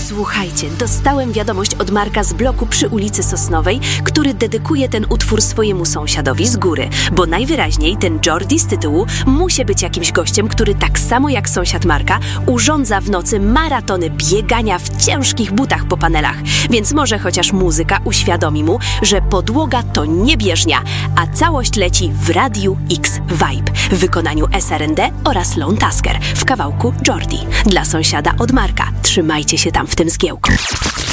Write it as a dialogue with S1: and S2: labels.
S1: Słuchajcie, dostałem wiadomość od Marka z bloku przy ulicy Sosnowej, który dedykuje ten utwór swojemu sąsiadowi z góry, bo najwyraźniej ten Jordi z tytułu musi być jakimś gościem, który tak samo jak sąsiad Marka urządza w nocy maratony biegania w ciężkich butach po panelach, więc może chociaż muzyka uświadomi mu, że podłoga to nie bieżnia, a całość leci w Radiu X Vibe w wykonaniu SRND oraz Lone Tusker w kawałku Jordi dla sąsiada od Marka. Trzymajcie się tam w tym zgiełku.